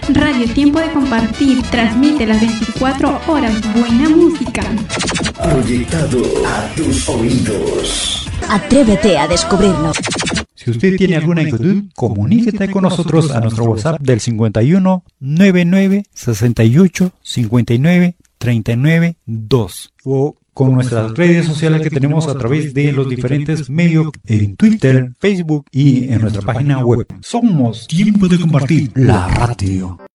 Radio Tiempo de Compartir transmite las 24 horas buena música. Proyectado a tus oídos. Atrévete a descubrirlo. Si usted tiene alguna inquietud, comuníquete con nosotros a nuestro WhatsApp del 51 99 68 59 39 2 o con nuestras redes sociales que tenemos a través de los diferentes medios en Twitter, Facebook y en nuestra página web. Somos Tiempo de Compartir, la radio.